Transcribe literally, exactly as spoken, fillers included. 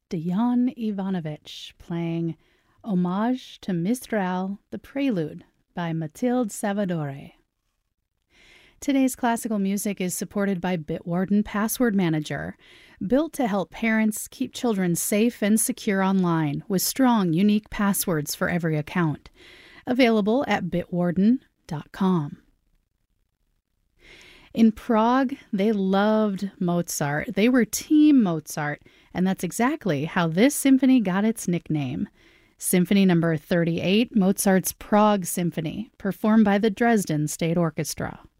Dion Ivanovich playing Homage to Mistral, the Prelude by Mathilde Savadore. Today's classical music is supported by Bitwarden Password Manager, built to help parents keep children safe and secure online with strong, unique passwords for every account. Available at bitwarden dot com. In Prague, they loved Mozart. They were Team Mozart, and that's exactly how this symphony got its nickname. Symphony number thirty-eight, Mozart's Prague Symphony, performed by the Dresden State Orchestra.